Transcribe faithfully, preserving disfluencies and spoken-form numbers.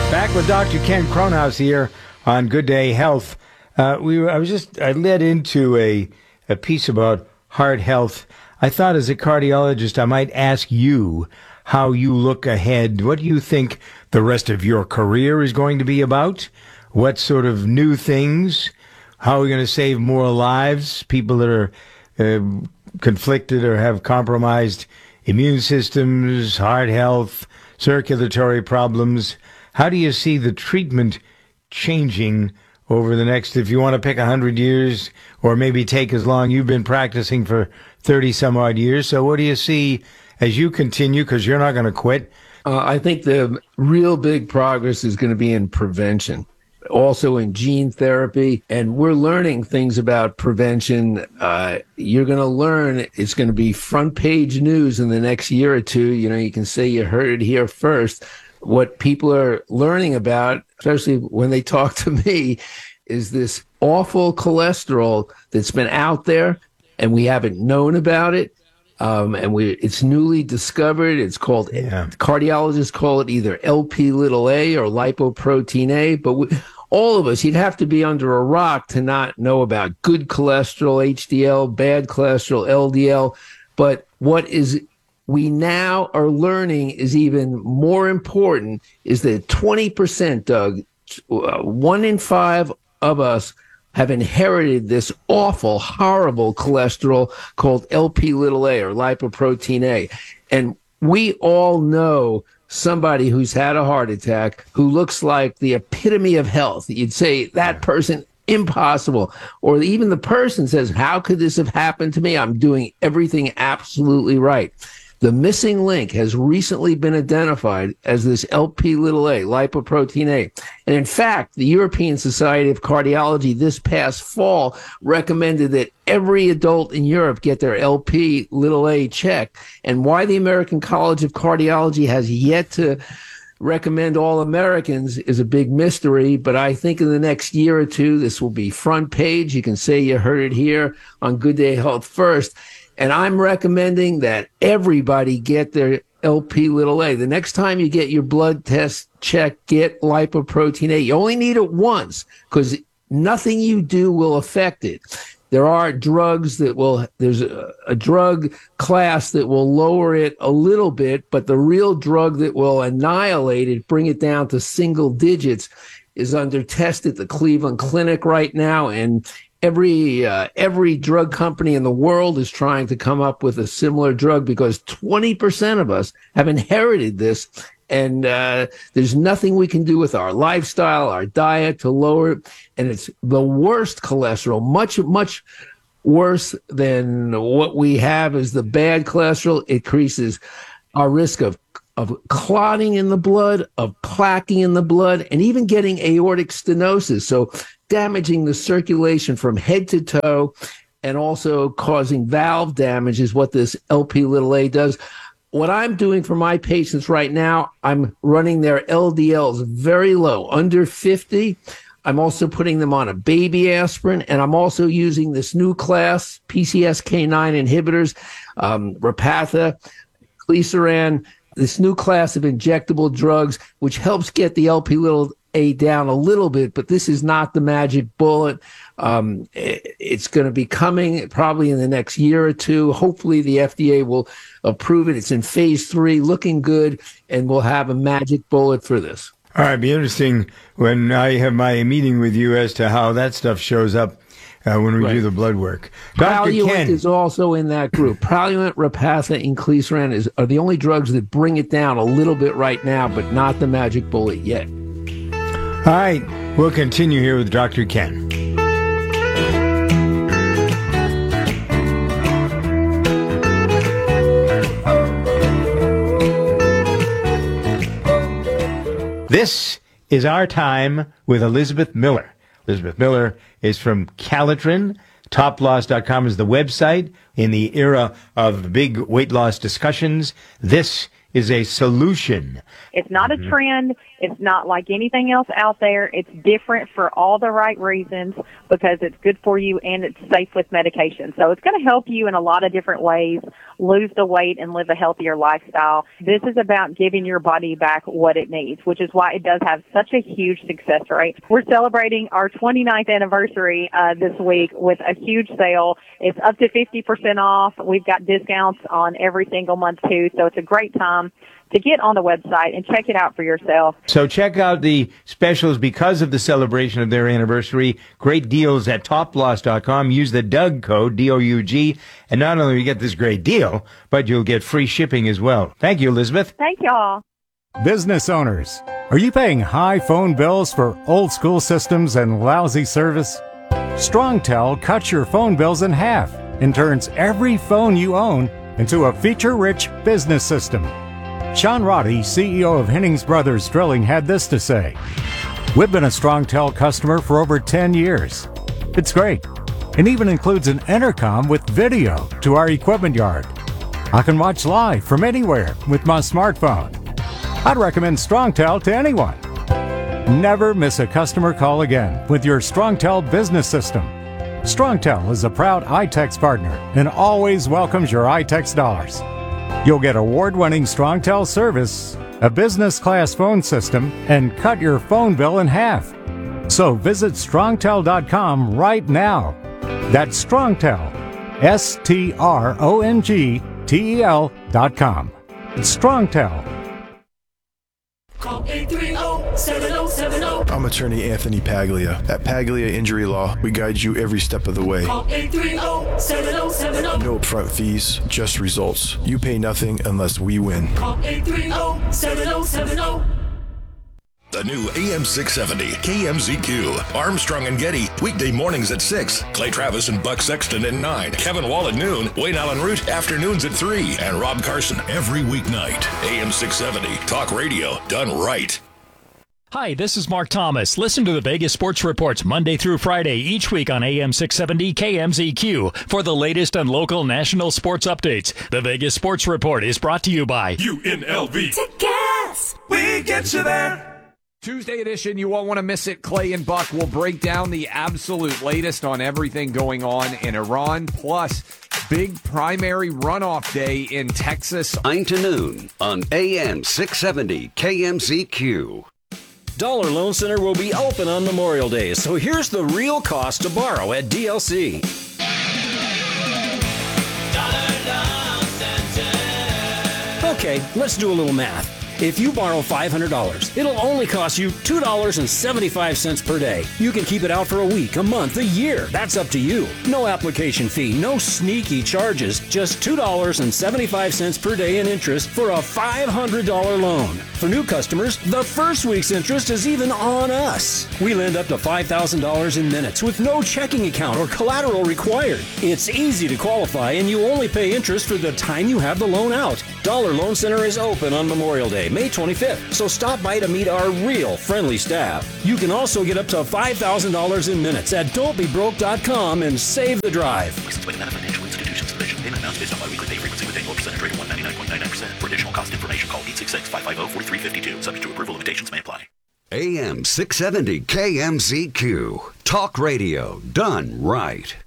Back with Doctor Ken Kronhaus here on Good Day Health. Uh, we were, I was just I led into a a piece about heart health. I thought as a cardiologist I might ask you how you look ahead. What do you think the rest of your career is going to be about? What sort of new things? How are we going to save more lives? People that are uh, conflicted or have compromised immune systems, heart health, circulatory problems. How do you see the treatment changing over the next, if you want to pick one hundred years, or maybe take as long? You've been practicing for thirty some odd years. So what do you see as you continue, because you're not going to quit? Uh, I think the real big progress is going to be in prevention, also in gene therapy. And we're learning things about prevention. Uh, you're going to learn, it's going to be front page news in the next year or two. You know, you can say you heard it here first. What people are learning about, especially when they talk to me, is this awful cholesterol that's been out there and we haven't known about it. Um, and we, it's newly discovered. It's called, yeah. Cardiologists call it either L P little a or lipoprotein A, but we, all of us, you'd have to be under a rock to not know about good cholesterol, H D L, bad cholesterol, L D L. But what is we now are learning is even more important is that twenty percent, Doug, uh, one in five of us have inherited this awful, horrible cholesterol called L P little a or lipoprotein A. And we all know somebody who's had a heart attack who looks like the epitome of health. You'd say that person, impossible. Or even the person says, how could this have happened to me? I'm doing everything absolutely right. The missing link has recently been identified as this L P little a, lipoprotein A. And in fact, the European Society of Cardiology this past fall recommended that every adult in Europe get their L P little a checked. And why the American College of Cardiology has yet to recommend all Americans is a big mystery. But I think in the next year or two, this will be front page. You can say you heard it here on Good Day Health first. And I'm recommending that everybody get their L P little a. The next time you get your blood test checked, get lipoprotein A. You only need it once because nothing you do will affect it. There are drugs that will, there's a, a drug class that will lower it a little bit, but the real drug that will annihilate it, bring it down to single digits, is under test at the Cleveland Clinic right now. And Every uh, every drug company in the world is trying to come up with a similar drug because twenty percent of us have inherited this, and uh, there's nothing we can do with our lifestyle, our diet to lower it. And it's the worst cholesterol, much, much worse than what we have is the bad cholesterol. It increases our risk of of clotting in the blood, of plaquing in the blood, and even getting aortic stenosis. So damaging the circulation from head to toe and also causing valve damage is what this L P little a does. What I'm doing for my patients right now, I'm running their L D Ls very low, under fifty. I'm also putting them on a baby aspirin, and I'm also using this new class, P C S K nine inhibitors, um, Repatha, Inclisiran, this new class of injectable drugs, which helps get the L P little a down a little bit, but this is not the magic bullet. Um, it, it's going to be coming probably in the next year or two. Hopefully the F D A will approve it. It's in phase three, looking good, and we'll have a magic bullet for this. All right, it'd be interesting when I have my meeting with you as to how that stuff shows up uh, when we right. do the blood work. Praluent Ken is also in that group. Praluent, Repatha, Inclisiran is are the only drugs that bring it down a little bit right now, but not the magic bullet yet. All right, we'll continue here with Doctor Ken. This is Our Time with Elizabeth Miller. Elizabeth Miller is from Calitrin. top loss dot com is the website. In the era of big weight loss discussions, this is a solution. It's not a trend. It's not like anything else out there. It's different for all the right reasons because it's good for you and it's safe with medication. So it's going to help you in a lot of different ways lose the weight and live a healthier lifestyle. This is about giving your body back what it needs, which is why it does have such a huge success rate. We're celebrating our twenty-ninth anniversary uh, this week with a huge sale. It's up to fifty percent off. We've got discounts on every single month too, so it's a great time to get on the website and check it out for yourself. So check out the specials because of the celebration of their anniversary. Great deals at top loss dot com. Use the Doug code, D O U G, and not only will you get this great deal, but you'll get free shipping as well. Thank you, Elizabeth. Thank y'all. Business owners, are you paying high phone bills for old school systems and lousy service? StrongTel cuts your phone bills in half and turns every phone you own into a feature-rich business system. Sean Roddy, C E O of Hennings Brothers Drilling, had this to say. We've been a StrongTel customer for over ten years. It's great. It even includes an intercom with video to our equipment yard. I can watch live from anywhere with my smartphone. I'd recommend StrongTel to anyone. Never miss a customer call again with your StrongTel business system. StrongTel is a proud iTex partner and always welcomes your iTex dollars. You'll get award-winning StrongTel service, a business-class phone system, and cut your phone bill in half. So visit strongtel dot com right now. That's StrongTel, S T R O N G T E L dot com. StrongTel. Call eight three zero, seven zero seven zero. I'm attorney Anthony Paglia. At Paglia Injury Law, we guide you every step of the way. Call eight three zero, seven zero seven zero. No upfront fees, just results. You pay nothing unless we win. Call eight three zero, seven zero seven zero. The new A M six seventy K M Z Q. Armstrong and Getty, weekday mornings at six. Clay Travis and Buck Sexton at nine. Kevin Wall at noon. Wayne Allen Root, afternoons at three. And Rob Carson every weeknight. A M six seventy, talk radio done right. Hi, this is Mark Thomas. Listen to the Vegas Sports Reports Monday through Friday each week on A M six seventy K M Z Q for the latest on local national sports updates. The Vegas Sports Report is brought to you by U N L V. To gas, we get you there. Tuesday edition, you won't want to miss it. Clay and Buck will break down the absolute latest on everything going on in Iran, plus big primary runoff day in Texas. nine to noon on A M six seventy K M Z Q. Dollar Loan Center will be open on Memorial Day, so here's the real cost to borrow at D L C. Dollar Loan Center. Okay, let's do a little math. If you borrow five hundred dollars, it'll only cost you two dollars and seventy-five cents per day. You can keep it out for a week, a month, a year. That's up to you. No application fee, no sneaky charges, just two dollars and seventy-five cents per day in interest for a five hundred dollars loan. For new customers, the first week's interest is even on us. We lend up to five thousand dollars in minutes with no checking account or collateral required. It's easy to qualify, and you only pay interest for the time you have the loan out. Dollar Loan Center is open on Memorial Day, May twenty-fifth, so stop by to meet our real friendly staff. You can also get up to five thousand dollars in minutes at don't be broke dot com and save the drive. Licensed by Nevada Financial Institutions. Submission payment amounts based on biweekly pay frequency with annual percentage rate of one ninety-nine point nine nine percent. For additional cost information, call eight six six, five five zero, four three five two. Subject to approval, limitations may apply. A M six seventy K M Z Q. Talk radio done right.